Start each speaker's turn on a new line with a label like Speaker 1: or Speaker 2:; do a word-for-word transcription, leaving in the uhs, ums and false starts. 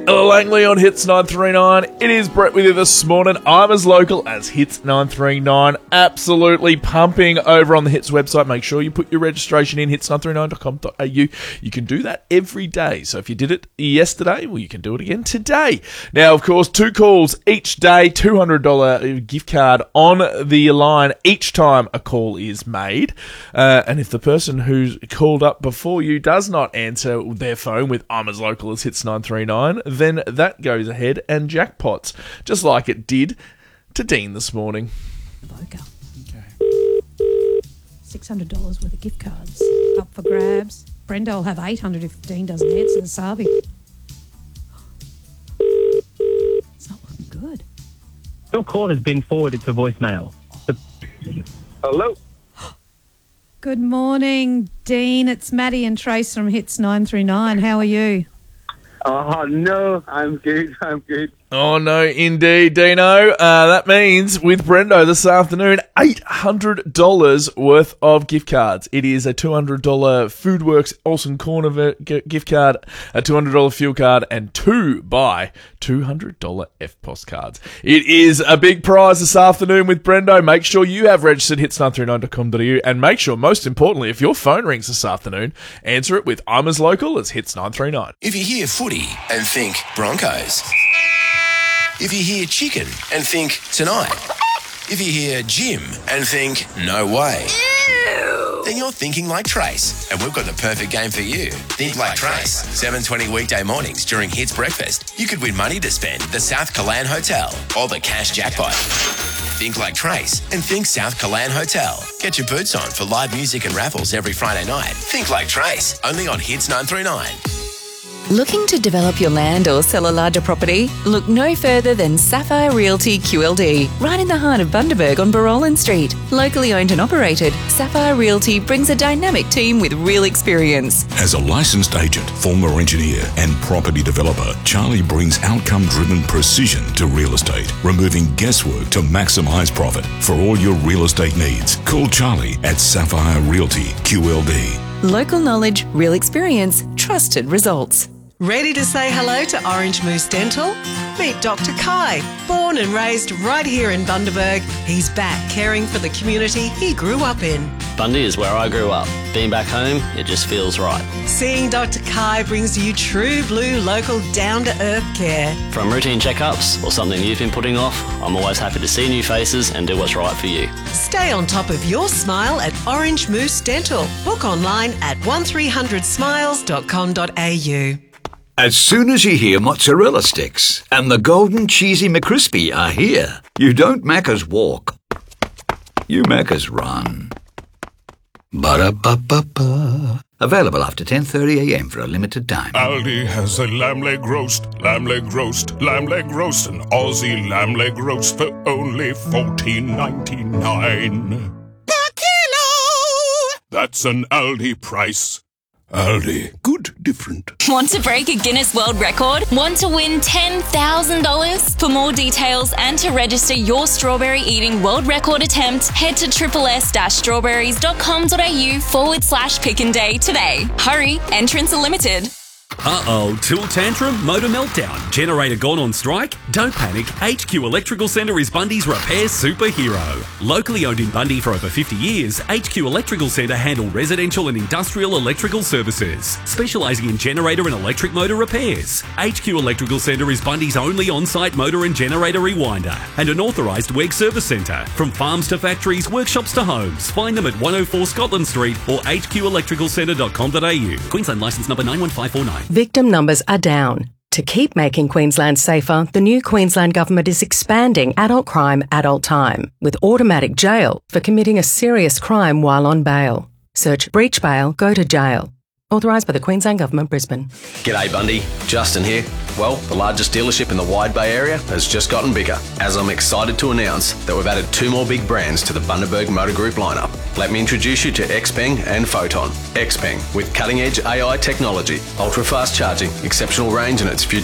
Speaker 1: Langley on Hits nine three nine. It is Brett with you this morning. I'm as local as Hits nine three nine. Absolutely pumping over on the Hits website. Make sure you put your registration in, hits nine three nine dot com dot a u. You can do that every day. So if you did it yesterday, well, you can do it again today. Now, of course, two calls each day, two hundred dollars gift card on the line each time a call is made. Uh, and if the person who's called up before you does not answer their phone with I'm as local as Hits nine three nine, then that goes ahead and jackpots, just like it did to Dean this morning.
Speaker 2: Okay. six hundred dollars worth of gift cards up for grabs. Brenda will have eight hundred dollars if Dean doesn't answer the Sabi. It's not looking good.
Speaker 3: Your call has been forwarded to voicemail. The-
Speaker 4: Hello?
Speaker 2: Good morning, Dean. It's Maddie and Trace from Hits nine three nine. How are you?
Speaker 4: Oh, no, I'm good, I'm good.
Speaker 1: Oh, no, indeed, Dino. Uh, that means with Brendo this afternoon, eight hundred dollars worth of gift cards. It is a two hundred dollars Foodworks Olsen Corner gift card, a two hundred dollars fuel card, and two buy two hundred dollars F P O S cards. It is a big prize this afternoon with Brendo. Make sure you have registered hits nine three nine dot com dot a u, and make sure, most importantly, if your phone rings this afternoon, answer it with I'm as local as Hits nine three nine.
Speaker 5: If you hear footy and think Broncos. If you hear chicken and think tonight. If you hear gym and think no way. Ew. Then you're thinking like Trace, and we've got the perfect game for you. Think like Trace. seven twenty weekday mornings during Hits Breakfast. You could win money to spend at the South Callan Hotel or the Cash Jackpot. Think like Trace and think South Callan Hotel. Get your boots on for live music and raffles every Friday night. Think like Trace, only on Hits nine three nine.
Speaker 6: Looking to develop your land or sell a larger property? Look no further than Sapphire Realty Q L D, right in the heart of Bundaberg on Barolin Street. Locally owned and operated, Sapphire Realty brings a dynamic team with real experience.
Speaker 7: As a licensed agent, former engineer and property developer, Charlie brings outcome-driven precision to real estate, removing guesswork to maximise profit. For all your real estate needs, call Charlie at Sapphire Realty Q L D.
Speaker 6: Local knowledge, real experience, trusted results.
Speaker 8: Ready to say hello to Orange Moose Dental? Meet Doctor Kai. Born and raised right here in Bundaberg, he's back caring for the community he grew up in.
Speaker 9: Bundy is where I grew up. Being back home, it just feels right.
Speaker 8: Seeing Doctor Kai brings you true blue local down-to-earth care.
Speaker 9: From routine checkups or something you've been putting off, I'm always happy to see new faces and do what's right for you.
Speaker 8: Stay on top of your smile at Orange Moose Dental. Book online at one three hundred smiles dot com dot a u.
Speaker 10: As soon as you hear mozzarella sticks and the golden cheesy McCrispy are here, you don't Macca's walk, you Macca's run. Ba-da-ba-ba-ba. Available after ten thirty a m for a limited time.
Speaker 11: Aldi has a lamb leg roast, lamb leg roast, lamb leg roast, an Aussie lamb leg roast for only fourteen ninety-nine. Per kilo! That's an Aldi price. Aldi, good, different.
Speaker 12: Want to break a Guinness World Record? Want to win ten thousand dollars? For more details and to register your strawberry eating world record attempt, head to triple-s-strawberries.com.au forward slash pick and day today. Hurry, entrants are limited.
Speaker 13: Uh-oh, tool tantrum, motor meltdown, generator gone on strike? Don't panic, H Q Electrical Centre is Bundy's repair superhero. Locally owned in Bundy for over fifty years, H Q Electrical Centre handle residential and industrial electrical services, specialising in generator and electric motor repairs. H Q Electrical Centre is Bundy's only on-site motor and generator rewinder and an authorised W E G service centre. From farms to factories, workshops to homes, find them at one oh four Scotland Street or h q electrical centre dot com dot a u. Queensland licence number nine one five four nine.
Speaker 14: Victim numbers are down. To keep making Queensland safer, the new Queensland Government is expanding adult crime, adult time, with automatic jail for committing a serious crime while on bail. Search breach bail, go to jail. Authorised by the Queensland Government, Brisbane.
Speaker 5: G'day Bundy, Justin here. Well, the largest dealership in the Wide Bay area has just gotten bigger, as I'm excited to announce that we've added two more big brands to the Bundaberg Motor Group lineup. Let me introduce you to Xpeng and Photon. Xpeng, with cutting-edge A I technology, ultra-fast charging, exceptional range and its future